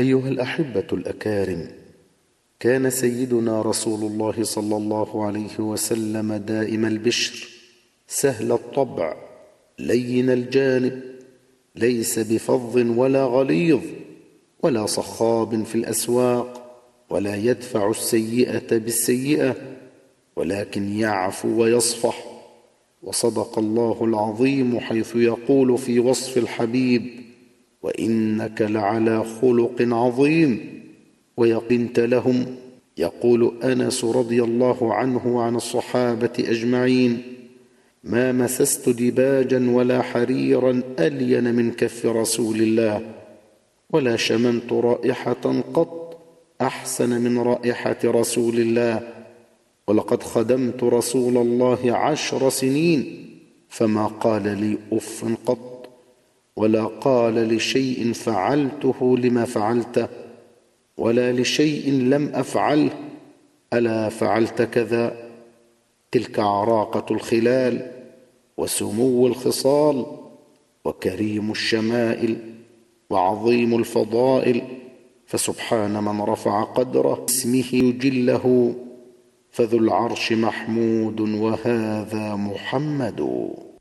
أيها الأحبة الأكارم، كان سيدنا رسول الله صلى الله عليه وسلم دائم البشر، سهل الطبع، لين الجانب، ليس بفظ ولا غليظ ولا صخاب في الأسواق، ولا يدفع السيئة بالسيئة، ولكن يعفو ويصفح. وصدق الله العظيم حيث يقول في وصف الحبيب: وإنك لعلى خلق عظيم. ويقنت لهم، يقول أنس رضي الله عنه وعن الصحابة أجمعين: ما مسست دباجا ولا حريرا ألين من كف رسول الله، ولا شممت رائحة قط أحسن من رائحة رسول الله، ولقد خدمت رسول الله 10 سنين فما قال لي أف قط، ولا قال لشيء فعلته لما فعلته، ولا لشيء لم أفعله ألا فعلت كذا. تلك عراقة الخلال، وسمو الخصال، وكريم الشمائل، وعظيم الفضائل. فسبحان من رفع قدره اسمه يجله، فذو العرش محمود وهذا محمد.